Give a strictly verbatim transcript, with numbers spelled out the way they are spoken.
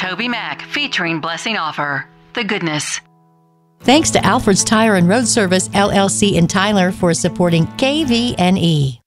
TobyMac featuring Blessing Offer. The goodness. Thanks to Alfred's Tire and Road Service, L L C in Tyler for supporting K V N E.